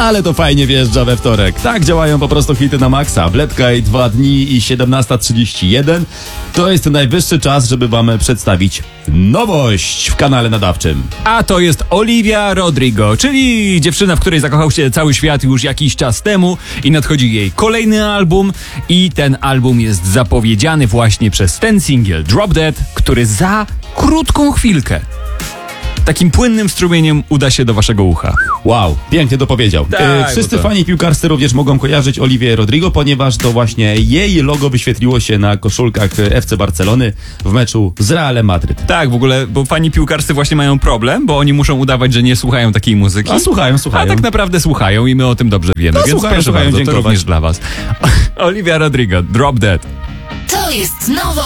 Ale to fajnie wjeżdża we wtorek. Tak działają po prostu hity na maksa. Wletka i 2 dni i 17:31. To jest najwyższy czas, żeby wam przedstawić nowość w kanale nadawczym. A to jest Olivia Rodrigo, czyli dziewczyna, w której zakochał się cały świat już jakiś czas temu i nadchodzi jej kolejny album i ten album jest zapowiedziany właśnie przez ten singiel Drop Dead, który za krótką chwilkę takim płynnym strumieniem uda się do waszego ucha. Wow, pięknie to powiedział. Tak, Wszyscy bo to- fani piłkarscy również mogą kojarzyć Olivię Rodrigo, ponieważ to właśnie jej logo wyświetliło się na koszulkach FC Barcelony w meczu z Realem Madryt. Tak, w ogóle, bo fani piłkarscy właśnie mają problem, bo oni muszą udawać, że nie słuchają takiej muzyki. A słuchają. A tak naprawdę słuchają i my o tym dobrze wiemy, No, więc słuchają, proszę bardzo, to dziękować. również dla was. Olivia Rodrigo, Drop Dead. To jest nowość.